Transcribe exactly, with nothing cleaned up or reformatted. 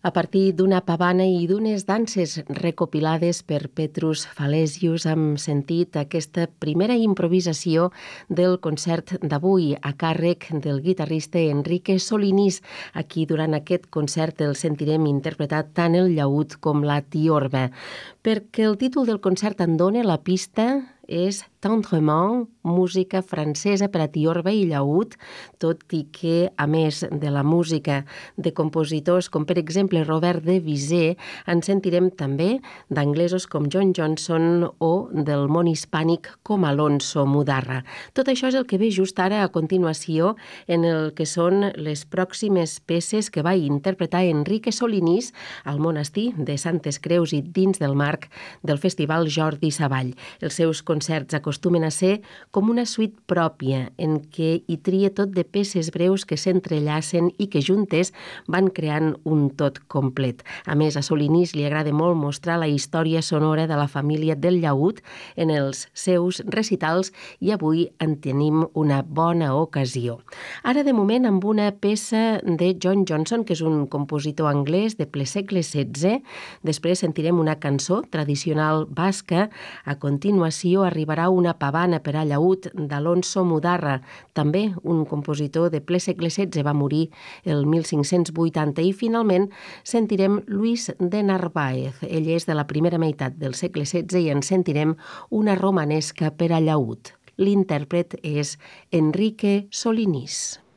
A partir d'una pavana i d'unes danses recopilades per Petrus Falesius hem sentit aquesta primera improvisació del concert d'avui a càrrec del guitarrista Enrique Solinís. Aquí durant aquest concert el sentirem interpretat tant el llaüt com la tiorba. Perquè el títol del concert en dona la pista és Tendrement, música francesa per a tiorba i llaüt, tot i que, a més de la música de compositors com per exemple Robert de Bizet, en sentirem també d'anglesos com John Johnson o del món hispànic com Alonso Mudarra. Tot això és el que ve just ara a continuació en el que són les pròximes peces que va interpretar Enrique Solinís al monestir de Santes Creus i dins del marc del Festival Jordi Savall. Els seus concerts acostumen a ser com una suite pròpia en què hi tria tot de peces breus que s'entrellacen i que juntes van creant un tot complet. A més, a Solinís li agrada molt mostrar la història sonora de la família del llaüt en els seus recitals i avui en tenim una bona ocasió. Ara, de moment, amb una peça de John Johnson, que és un compositor anglès de ple segle setze. Després sentirem una cançó tradicional basca. A continuació arribarà una pavana per a llaüt d'Alonso Mudarra, també un compositor de ple segle setze, va morir el mil cinc-cents vuitanta, i finalment sentirem Luis de Narváez. Ell és de la primera meitat del segle setze i en sentirem una romanesca per a llaüt. L'intèrpret és Enrique Solinís.